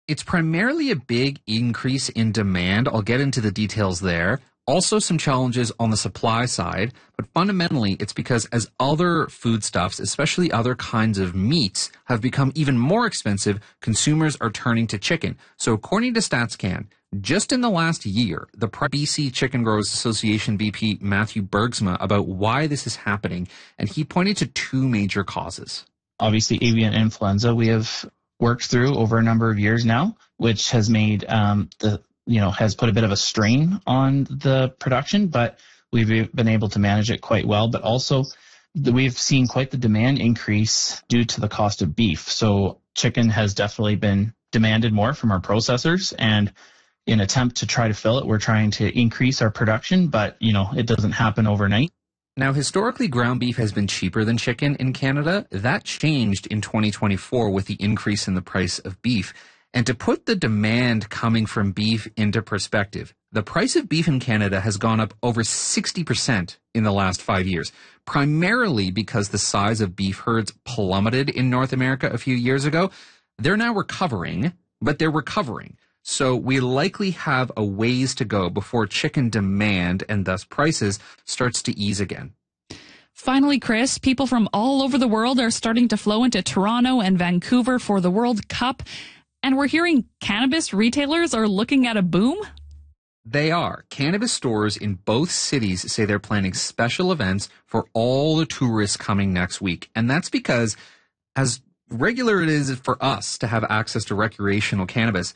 It's primarily a big increase in demand. I'll get into the details there. Also, some challenges on the supply side, but fundamentally, it's because as other foodstuffs, especially other kinds of meats, have become even more expensive, consumers are turning to chicken. So according to StatsCan, just in the last year, the BC Chicken Growers Association VP Matthew Bergsma about why this is happening, and he pointed to two major causes. Obviously, avian influenza we have worked through over a number of years now, which has made has put a bit of a strain on the production, but we've been able to manage it quite well. But also, we've seen quite the demand increase due to the cost of beef. So chicken has definitely been demanded more from our processors, and in attempt to try to fill it, we're trying to increase our production, but, it doesn't happen overnight. Now, historically, ground beef has been cheaper than chicken in Canada. That changed in 2024 with the increase in the price of beef. And to put the demand coming from beef into perspective, the price of beef in Canada has gone up over 60% in the last 5 years, primarily because the size of beef herds plummeted in North America a few years ago. They're now recovering, but they're recovering. So we likely have a ways to go before chicken demand and thus prices starts to ease again. Finally, Chris, people from all over the world are starting to flow into Toronto and Vancouver for the World Cup. And we're hearing cannabis retailers are looking at a boom? They are. Cannabis stores in both cities say they're planning special events for all the tourists coming next week. And that's because, as regular it is for us to have access to recreational cannabis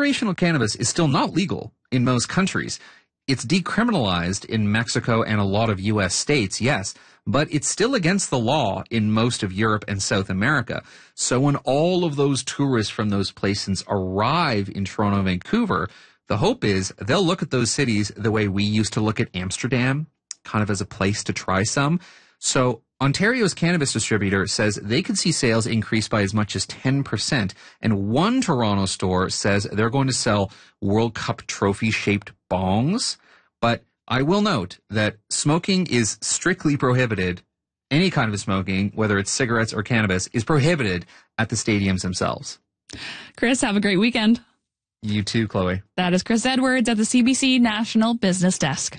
is still not legal in most countries. It's decriminalized in Mexico and a lot of U.S. states, yes, but it's still against the law in most of Europe and South America. So when all of those tourists from those places arrive in Toronto and Vancouver, the hope is they'll look at those cities the way we used to look at Amsterdam, kind of as a place to try some. So Ontario's cannabis distributor says they could see sales increase by as much as 10%. And one Toronto store says they're going to sell World Cup trophy-shaped bongs. But I will note that smoking is strictly prohibited. Any kind of smoking, whether it's cigarettes or cannabis, is prohibited at the stadiums themselves. Chris, have a great weekend. You too, Chloe. That is Chris Edwards at the CBC National Business Desk.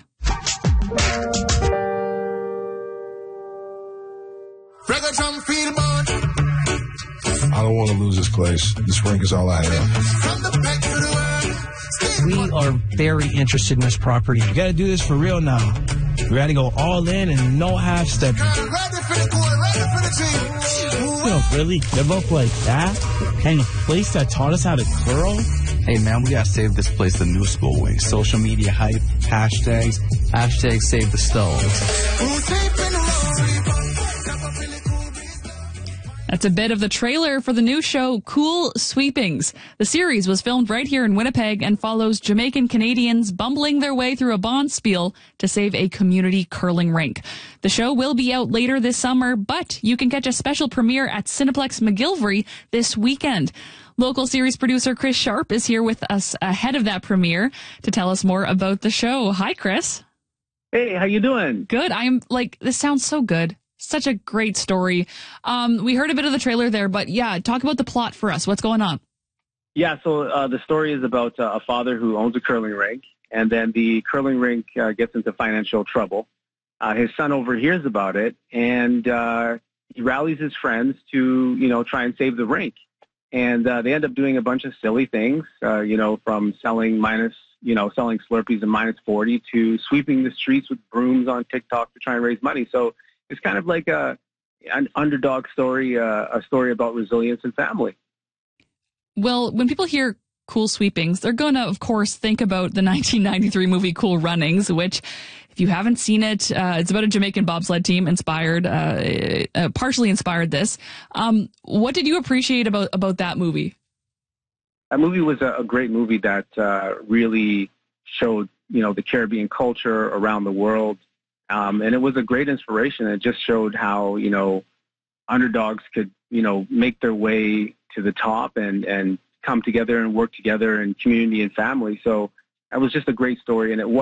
I don't want to lose this place. This rink is all I have. We are very interested in this property. We got to do this for real now. We got to go all in and no half stepping. You don't really give up like that? Kind of place that taught us how to curl? Hey man, we gotta save this place the new school way. Social media hype, hashtags save the stoves. That's a bit of the trailer for the new show, Cool Sweepings. The series was filmed right here in Winnipeg and follows Jamaican Canadians bumbling their way through a bonspiel to save a community curling rink. The show will be out later this summer, but you can catch a special premiere at Cineplex McGillivray this weekend. Local series producer Chris Sharp is here with us ahead of that premiere to tell us more about the show. Hi, Chris. Hey, how you doing? Good. This sounds so good. Such a great story. We heard a bit of the trailer there, but yeah, talk about the plot for us. What's going on? Yeah, so the story is about a father who owns a curling rink, and then the curling rink gets into financial trouble. His son overhears about it, and he rallies his friends to, try and save the rink. And they end up doing a bunch of silly things, from selling Slurpees at minus 40 to sweeping the streets with brooms on TikTok to try and raise money. So it's kind of like an underdog story, a story about resilience and family. Well, when people hear Cool Sweepings, they're going to, of course, think about the 1993 movie Cool Runnings, which, if you haven't seen it, it's about a Jamaican bobsled team partially inspired this. What did you appreciate about that movie? That movie was a great movie that really showed, the Caribbean culture around the world. And it was a great inspiration. It just showed how, underdogs could, make their way to the top and come together and work together in community and family. So that was just a great story. And it was